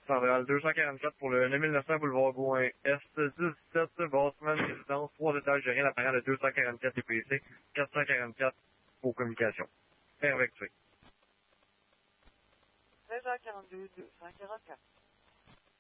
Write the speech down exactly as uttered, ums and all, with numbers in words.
Centrale deux cent quarante-quatre pour le neuf mille neuf cents boulevard Gouin Est, dix-sept, Bassman, résidence, trois étages, j'ai rien apparent de deux cent quarante-quatre E P C, quatre cent quarante-quatre pour communication. Perfect. treize heures quarante-deux, deux cent quarante-quatre.